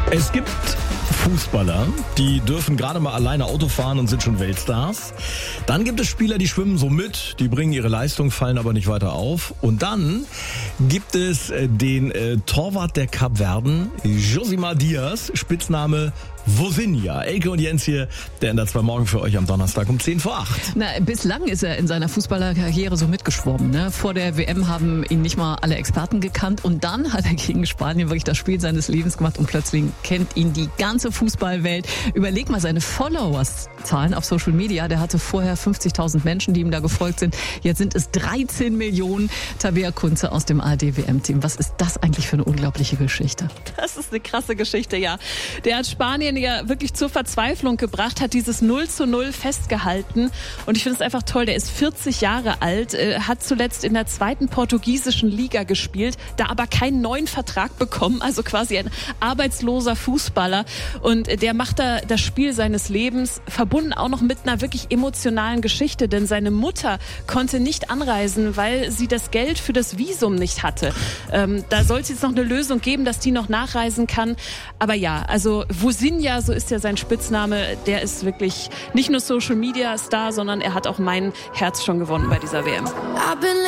Es gibt Fußballer, die dürfen gerade mal alleine Auto fahren und sind schon Weltstars. Dann gibt es Spieler, die schwimmen so mit, die bringen ihre Leistung, fallen aber nicht weiter auf. Und dann gibt es den Torwart der Kapverden, Josimar Diaz, Spitzname Vozinha. Elke und Jens hier, der ändert 2 morgen für euch am Donnerstag um 7:50. Na, bislang ist er in seiner Fußballerkarriere so mitgeschwommen. Ne? Vor der WM haben ihn nicht mal alle Experten gekannt und dann hat er gegen Spanien wirklich das Spiel seines Lebens gemacht und plötzlich kennt ihn die ganze Fußballwelt. Überleg mal seine Followerzahlen auf Social Media. Der hatte vorher 50.000 Menschen, die ihm da gefolgt sind. Jetzt sind es 13 Millionen. Tabea Kunze aus dem ARD-WM-Team. Was ist das eigentlich für eine unglaubliche Geschichte? Das ist eine krasse Geschichte, ja. Der hat Spanien ja wirklich zur Verzweiflung gebracht, hat dieses 0:0 festgehalten und ich finde es einfach toll, der ist 40 Jahre alt, hat zuletzt in der 2. portugiesischen Liga gespielt, da aber keinen neuen Vertrag bekommen, also quasi ein arbeitsloser Fußballer und der macht da das Spiel seines Lebens, verbunden auch noch mit einer wirklich emotionalen Geschichte, denn seine Mutter konnte nicht anreisen, weil sie das Geld für das Visum nicht hatte. Da soll es jetzt noch eine Lösung geben, dass die noch nachreisen kann, aber ja, also Vozinha, so ist ja sein Spitzname, der ist wirklich nicht nur Social-Media-Star, sondern er hat auch mein Herz schon gewonnen bei dieser WM.